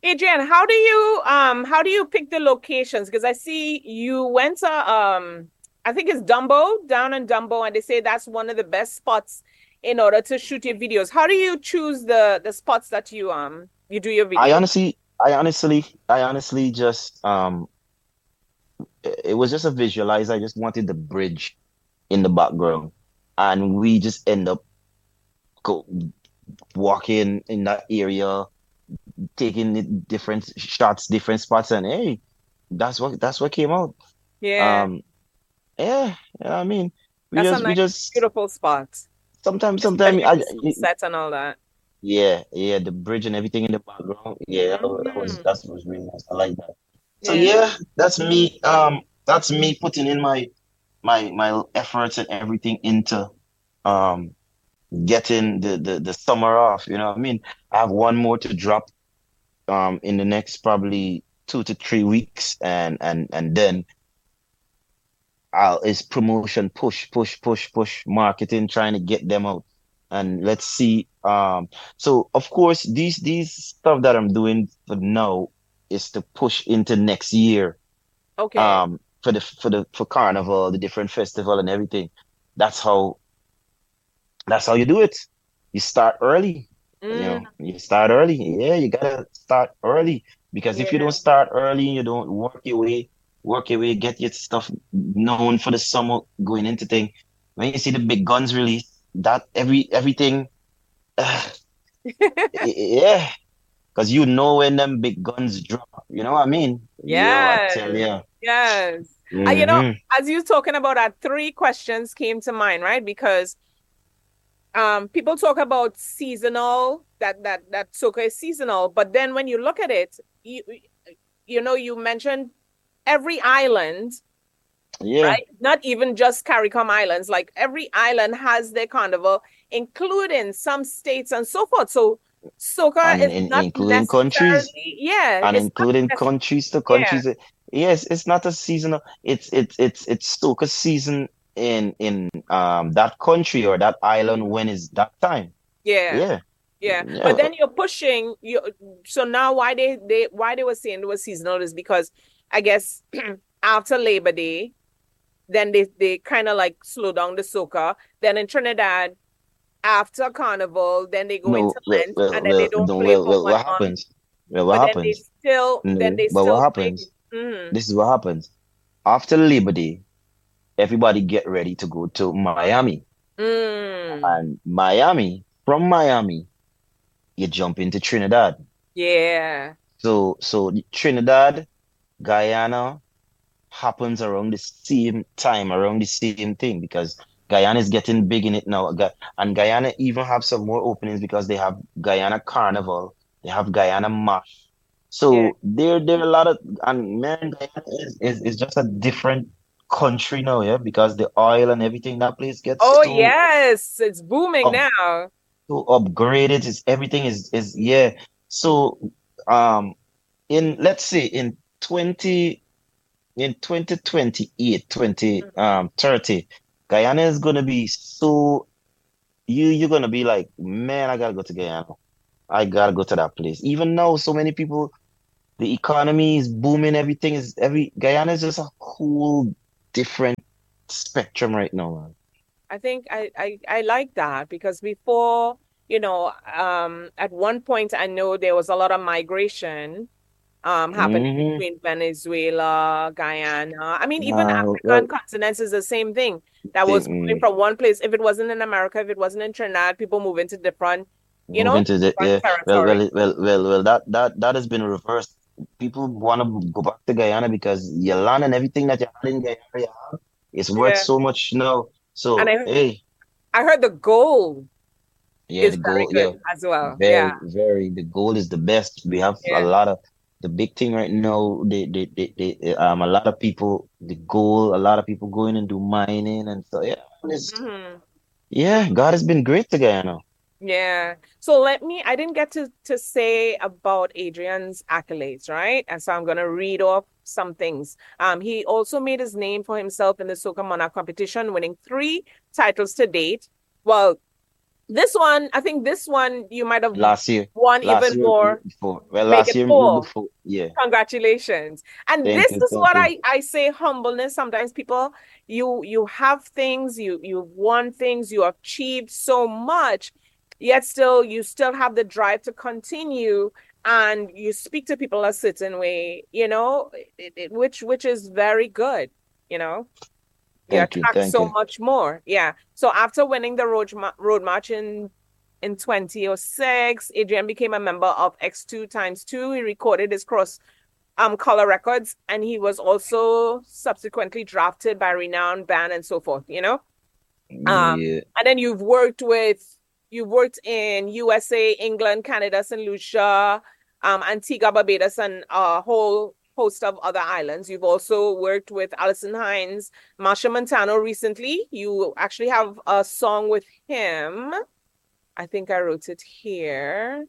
Adrian, how do you pick the locations? Because I see you went to I think it's Dumbo, down in Dumbo, and they say that's one of the best spots in order to shoot your videos. How do you choose the spots that you do your I videos? honestly, I honestly just it was just a visualize. I just wanted the bridge in the background, and we just end up go walking in that area, taking different shots, different spots, and hey, that's what came out. Yeah, Um, yeah, yeah, I mean, that's a we nice, just beautiful spot, sometimes especially the sunset and all that. yeah, yeah, the bridge and everything in the background. Yeah, Hmm. that was really nice. I like that. So Yeah. yeah, that's me. That's me putting in my efforts and everything into um getting the summer off. You know what I mean? I have one more to drop in the next probably 2 to 3 weeks, and then it's promotion push marketing, trying to get them out. And let's see. So of course these stuff that I'm doing for now is to push into next year. Okay. For carnival, the different festival and everything. That's how that's how you do it. You start early. Mm, You start early. Yeah, you gotta start early because if you don't yeah. start early, you don't work your way, get your stuff known for the summer going into thing. When you see the big guns release, that everything, uh, yeah, because you know when them big guns drop. You know what I mean? Yo, I Yes. tell you. Yes. Hmm. As you talking about that, three questions came to mind, right? Because people talk about seasonal, that soca is seasonal, but then when you look at it, you mentioned every island, Yeah, right? Not even just CARICOM islands, like every island has their carnival, including some states and so forth. So soca and is not including countries. necessarily, yeah, And it's not including necessarily, countries to yeah, countries. Yes, it's not a seasonal. It's soca season in that country or that island when it's that time. yeah. Yeah, Yeah, but yeah. then you're pushing you. So now, why they were saying it was seasonal is because I guess after Labor Day, then they kind of like slow down the soca. Then in Trinidad, after Carnival, then they go into No, well, Lent, well, and then they well, don't no, play well, for well, one what month. happens? Well, what But happens? then No, they but what still play. happens? Mm, This is what happens. After Labor Day, everybody get ready to go to Miami. mm, And from Miami, you jump into Trinidad. yeah, So Trinidad, Guyana, happens around the same time, around the same thing, because Guyana is getting big in it now. And Guyana even have some more openings because they have Guyana Carnival, they have Guyana Mash. yeah. So there are a lot of, and man, Guyana is just a different country now, yeah, because the oil and everything that place gets Oh yes, it's booming up now. so upgraded. Is everything is yeah. So um in let's say in 2028, 30, Guyana is gonna be so you're gonna be like, man, I gotta go to Guyana. I gotta go to that place. Even now, so many people, the economy is booming, everything is every Guyana is just a whole different spectrum right now, man. I think I like that because before, at one point I know there was a lot of migration happening Hmm. between Venezuela, Guyana. I mean, even Well, African continents is the same thing that was going mm, from one place. If it wasn't in America, if it wasn't in Trinidad, people move into move into the different territory. that has been reversed. People want to go back to Guyana because your land and everything that you had in Guyana is worth Yeah. so much now. And So hey, I heard the gold yeah, is the very gold, good yeah, as well. Yeah. very the gold is the best. We have a Yeah. lot of the big thing right now. A lot of people the gold. A lot of people going and do mining and so yeah, Hmm. God has been great to Guyana. Yeah. So I didn't get to say about Adrian's accolades, right? And so I'm gonna read off some things. He also made his name for himself in the Soca Monarch competition, winning three titles to date. Well, This one, I think this one you might have Last year. won Last even year more. before. Well, Make last it year four. before. Yeah. Congratulations. And Thank this you. is Thank what you. I say humbleness. Sometimes people, you have things, you want things, you achieved so much, yet still you still have the drive to continue and you speak to people a certain way, which is very good, you know. You Thank you. attract Thank so you. much more. Yeah. So after winning the road march in 2006, Adrian became a member of X2 times 2. He recorded his cross color records, and he was also subsequently drafted by renowned band and so forth, Yeah. and then you've worked in USA, England, Canada, St. Lucia, Antigua, Barbados, and a whole host of other islands. You've also worked with Alison Hines, Marsha Montano recently. You actually have a song with him. I think I wrote it here.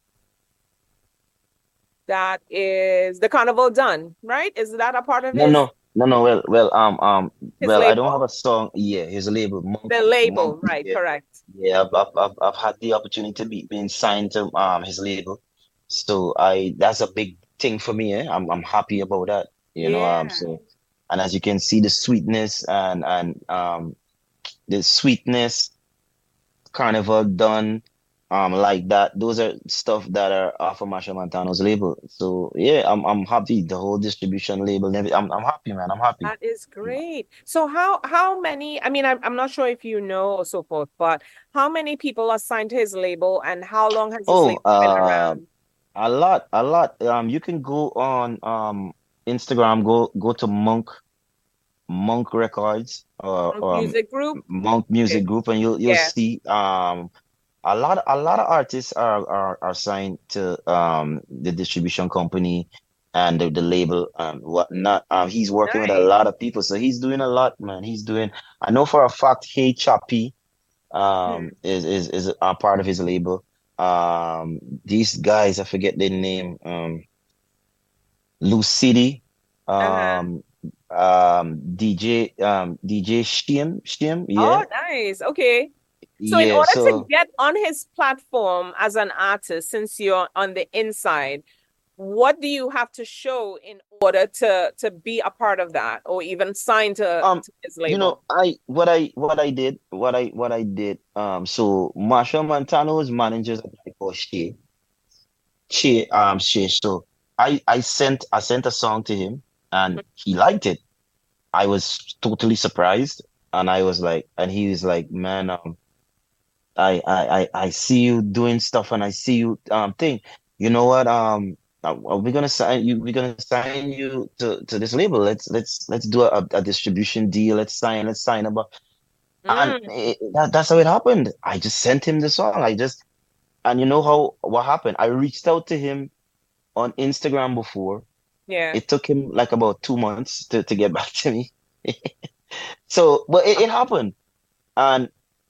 That is the Carnival Done, right? Is that a part of No, his no, no, no. his I don't have label? a song. Yeah, his label, The Monk. label, right, Yeah, correct. yeah. I've had the opportunity to be being signed to his label, so I that's a big thing for me. I'm happy about that. Yeah. So, and as you can see, the sweetness and the sweetness Carnival done like that. Those are stuff that are off of Masha Montano's label. So yeah, I'm happy. The whole distribution label, and I'm happy, man. I'm happy. That is great. So how many, I mean, I'm not sure if you know or so forth, but how many people are signed to his label and how long has his Oh, label been around? a lot, a lot. You can go on Instagram, go to Monk Records or Music group? Monk Music Okay. Group, and you'll Yeah. see a lot of artists are signed to the distribution company and the label and whatnot. He's working with a Nice. lot of people, so he's doing a lot, man. He's doing. I know for a fact, Hey Choppy Hmm. is a part of his label. These guys, I forget their name. Lucidi, Uh-huh. um, DJ Shim, Oh, yeah, nice. Okay. So in yeah. order to So. get on his platform as an artist, since you're on the inside, what do you have to show in order to be a part of that or even sign to his label? What I did. So Marshall Montano's managers a guy called Shay. So I sent a song to him and he liked it. I was totally surprised and I was like, and he was like, man, I see you doing stuff and I see you thing. You know what? We're gonna sign you. We're gonna sign you to this label. Let's do a distribution deal. Let's sign about. And Mm, that's how it happened. I just sent him the song. And you know what happened? I reached out to him on Instagram before. yeah. It took him like about 2 months to get back to me. So, but it happened. And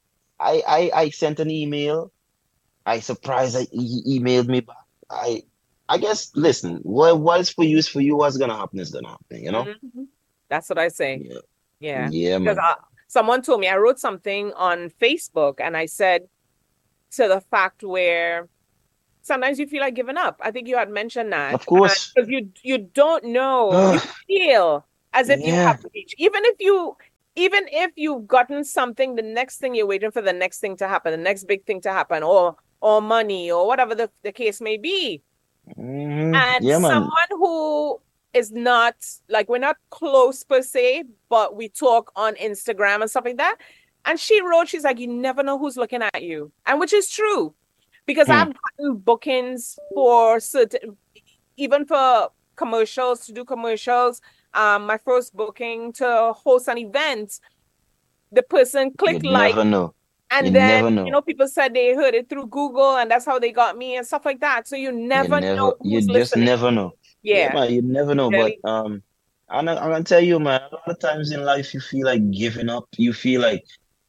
I sent an email. I surprised that he emailed me back. I guess listen, what's for you is for you. What's gonna happen is gonna happen, you know? Mhm. That's what I say. Yeah. Yeah. Yeah, Because man. someone told me I wrote something on Facebook and I said to the fact where sometimes you feel like giving up. I think you had mentioned that. Of And course. because you don't know, you feel as if you Yeah. have reached. Even if you've gotten something, the next thing you're waiting for the next thing to happen, the next big thing to happen, or money, or whatever the case may be. And Yeah, man. someone who is not like we're not close per se, but we talk on Instagram and stuff like that. And she wrote, she's like, you never know who's looking at you. And which is true because Hmm. I've gotten bookings for certain, even for commercials, to do commercials. My first booking to host an event, the person clicked You'd like, never know. You and then, never know. people said they heard it through Google and that's how they got me and stuff like that. So you never know You who's just listening. never know. Yeah, Yeah, man, you never know. But really. I'm gonna tell you, man, a lot of times in life you feel like giving up. You feel like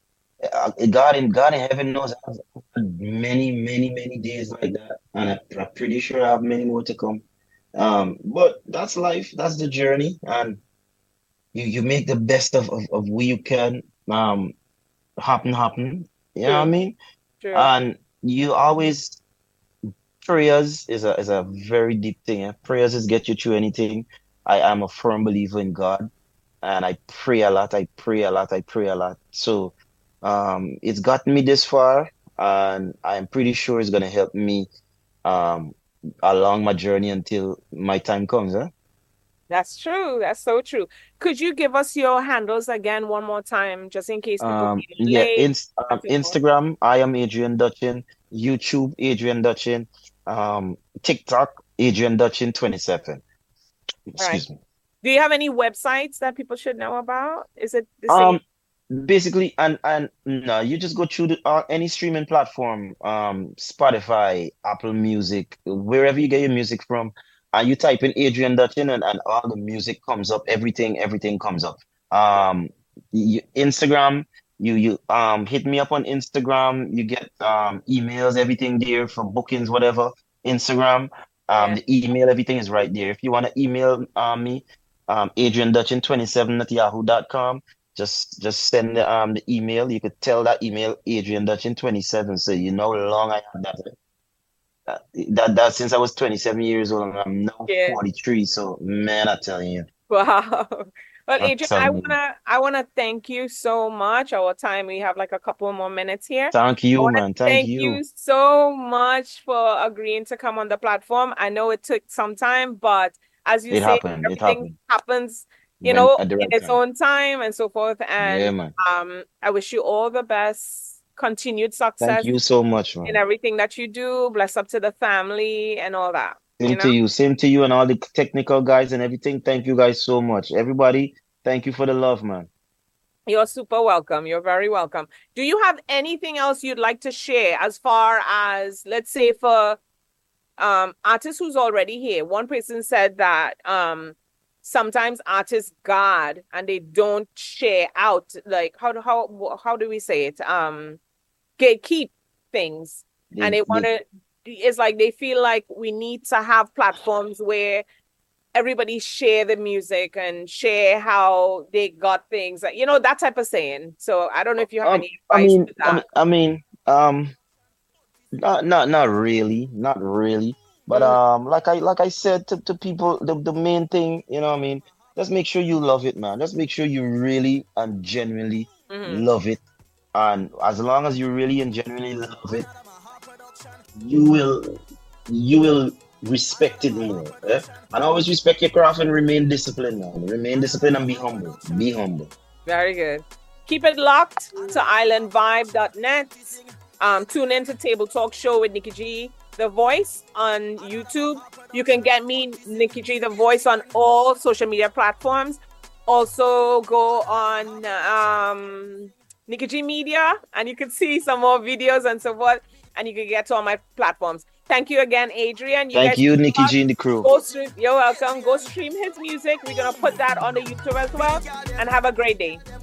God in heaven knows I've had many days like that, and I'm pretty sure I have many more to come. But that's life. That's the journey, and you make the best of what you can. Happen. You know what I True, mean? True. And you always prayers is a very deep thing. Eh? Prayers is get you through anything. I am a firm believer in God, and I pray a lot. I pray a lot. I pray a lot. So, it's gotten me this far, and I'm pretty sure it's gonna help me um along my journey until my time comes. Huh? That's true. That's so true. Could you give us your handles again one more time, just in case people came Yeah, late and so forth? Instagram, I am Adrian Dutchin. YouTube, Adrian Dutchin. TikTok, Adrian Dutchin 27. All right. Excuse me. Do you have any websites that people should know about? Is it the same? Um, Basically, and no, you just go through any streaming platform, Spotify, Apple Music, wherever you get your music from, and you type in Adrian Dutchin, and all the music comes up. Everything comes up. Um, Instagram, you hit me up on Instagram. You get emails, everything there for bookings, whatever. Instagram, Yeah. the email, everything is right there. If you want to email me, Adrian Dutchin 27 at yahoo.com. Just send the email. You could tell that email Adrian Dutchin 27, so you know how long I had that since I was 27 years old and I'm now Yeah. 43. So man, Wow. Well, I'm Adrian, I telling you. wanna I wanna thank you so much. Our time, we have like a couple more minutes here. Thank I you, want to man. Thank thank you. you so much for agreeing to come on the platform. I know it took some time, but as you It say, happened. It everything happened. happens, When at the in right its time. own time and so forth. Yeah, And man. I wish you all the best, continued Thank success you so much, in man. everything that you do. Bless up to the family and all that, you Same know? to you. Same to you and all the technical guys and everything. Thank you guys so much. Everybody, thank you for the love, man. You're super welcome. You're very welcome. Do you have anything else you'd like to share as far as, let's say, for artists who's already here? One person said that sometimes artists guard and they don't share out, like how do we say it? Gatekeep things. And they want They to, it's like they feel like we need to have platforms where everybody share the music and share how they got things, that type of saying. So I don't know if you have um any advice to that. not really, not really. But Mm, like I said to people, the main thing, just make sure you love it, man. Just make sure you really and genuinely mhm. love it. And as long as you really and genuinely love it, you will you will respect it more. Eh? And always respect your craft and remain disciplined, man. Remain disciplined and be humble. Be humble. Very good. Keep it locked to islandvibe.net. Tune into Table Talk Show with Nikki G, The Voice on YouTube. You can get me, Nikki G, The Voice, on all social media platforms. Also, go on Nikki G Media, and you can see some more videos and so forth. And you can get to all my platforms. Thank you again, Adrian. You Thank guys you, Nikki G and the crew. go stream. You're welcome. Go stream his music. We're gonna put that on the YouTube as well. And have a great day.